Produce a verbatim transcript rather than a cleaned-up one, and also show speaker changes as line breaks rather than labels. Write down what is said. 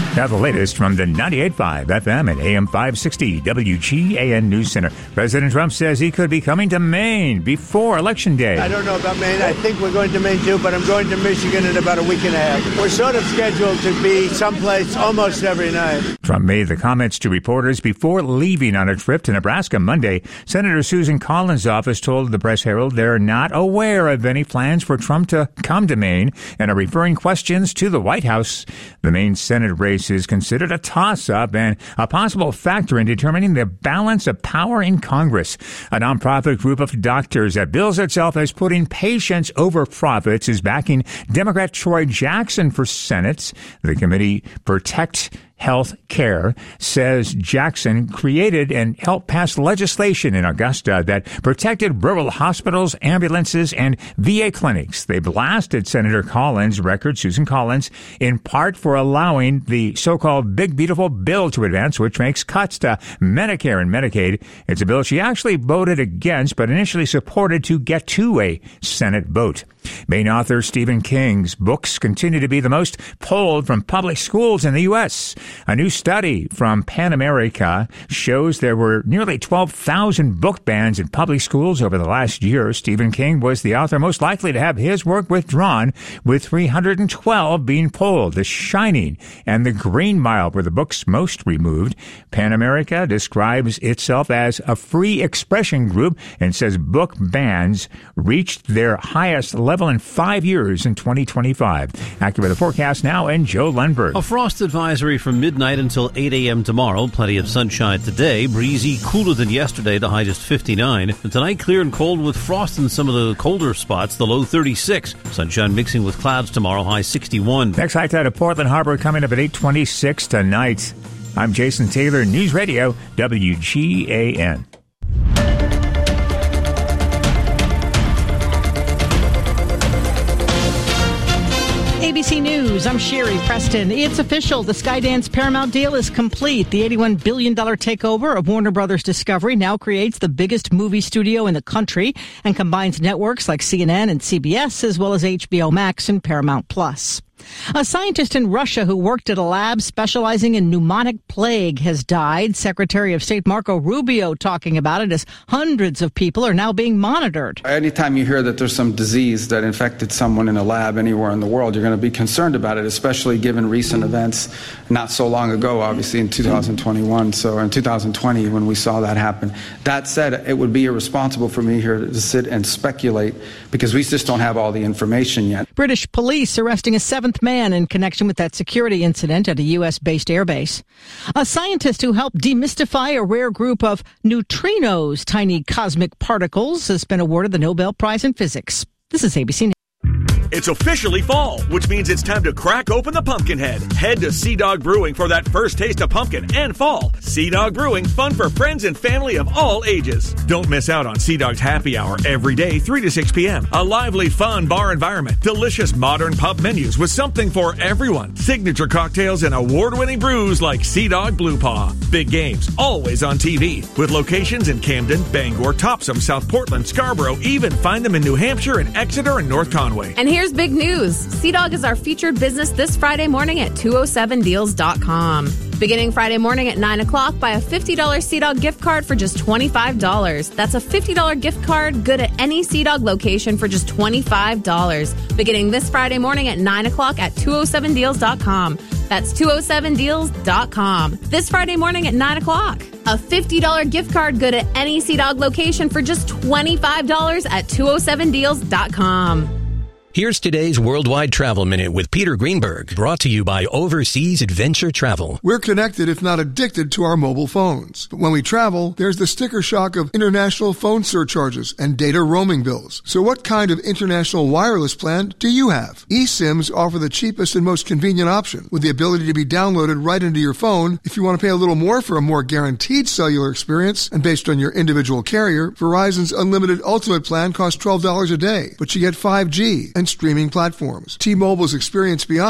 Now the latest from the ninety-eight point five F M and A M five sixty W G A N News Center. President Trump says he could be coming to Maine before Election Day.
I don't know about Maine. I think we're going to Maine too, but I'm going to Michigan in about a week and a half. We're sort of scheduled to be someplace almost every night.
Trump made the comments to reporters before leaving on a trip to Nebraska Monday. Senator Susan Collins' office told the Press-Herald they're not aware of any plans for Trump to come to Maine and are referring questions to the White House. The Maine Senate race is considered a toss-up and a possible factor in determining the balance of power in Congress. A nonprofit group of doctors that bills itself as putting patients over profits is backing Democrat Troy Jackson for Senate. The committee Protect Health Care says Jackson created and helped pass legislation in Augusta that protected rural hospitals, ambulances, and V A clinics. They blasted Senator Collins' record, Susan Collins, in part for allowing the so-called Big Beautiful Bill to advance, which makes cuts to Medicare and Medicaid. It's a bill she actually voted against, but initially supported to get to a Senate vote. Maine author Stephen King's books continue to be the most pulled from public schools in the U S A new study from PEN America shows there were nearly twelve thousand book bans in public schools over the last year. Stephen King was the author most likely to have his work withdrawn, with three hundred twelve being pulled. The Shining and The Green Mile were the books most removed. PEN America describes itself as a free expression group and says book bans reached their highest level in five years in twenty twenty-five. Accurate the forecast now, and Joe Lundberg.
A frost advisory from midnight until eight a.m. tomorrow. Plenty of sunshine today. Breezy, cooler than yesterday. The high just fifty-nine. And tonight, clear and cold with frost in some of the colder spots. The low thirty-six. Sunshine mixing with clouds tomorrow. High sixty-one.
Next high tide of Portland Harbor coming up at eight twenty-six tonight. I'm Jason Taylor, News Radio W G A N.
A B C News, I'm Sherry Preston. It's official. The Skydance Paramount deal is complete. The eighty-one billion dollars takeover of Warner Brothers Discovery now creates the biggest movie studio in the country and combines networks like C N N and C B S, as well as H B O Max and Paramount Plus. A scientist in Russia who worked at a lab specializing in pneumonic plague has died. Secretary of State Marco Rubio talking about it as hundreds of people are now being monitored.
Anytime you hear that there's some disease that infected someone in a lab anywhere in the world, you're going to be concerned about it, especially given recent events not so long ago, obviously in two thousand twenty-one. So in two thousand twenty, when we saw that happen. That said, it would be irresponsible for me here to sit and speculate because we just don't have all the information yet.
British police arresting a seventh man in connection with that security incident at a U S-based airbase. A scientist who helped demystify a rare group of neutrinos, tiny cosmic particles, has been awarded the Nobel Prize in Physics. This is A B C News.
It's officially fall, which means it's time to crack open the Pumpkinhead. Head to Sea Dog Brewing for that first taste of pumpkin and fall. Sea Dog Brewing, fun for friends and family of all ages. Don't miss out on Sea Dog's happy hour every day, three to six p.m. A lively, fun bar environment. Delicious modern pub menus with something for everyone. Signature cocktails and award-winning brews like Sea Dog Blue Paw. Big games, always on T V. With locations in Camden, Bangor, Topsom, South Portland, Scarborough. Even find them in New Hampshire and Exeter and North Conway.
And here's big news. Sea Dog is our featured business this Friday morning at two oh seven deals dot com. Beginning Friday morning at nine o'clock, buy a fifty dollars Sea Dog gift card for just twenty-five dollars. That's a fifty dollars gift card good at any Sea Dog location for just twenty-five dollars. Beginning this Friday morning at nine o'clock at two oh seven deals dot com. That's two oh seven deals dot com. This Friday morning at nine o'clock. A fifty dollars gift card good at any Sea Dog location for just twenty-five dollars at two oh seven deals dot com.
Here's today's Worldwide Travel Minute with Peter Greenberg, brought to you by Overseas Adventure Travel.
We're connected, if not addicted, to our mobile phones. But when we travel, there's the sticker shock of international phone surcharges and data roaming bills. So what kind of international wireless plan do you have? eSIMs offer the cheapest and most convenient option, with the ability to be downloaded right into your phone. If you want to pay a little more for a more guaranteed cellular experience, and based on your individual carrier, Verizon's Unlimited Ultimate plan costs twelve dollars a day, but you get five G and streaming platforms. T-Mobile's Experience Beyond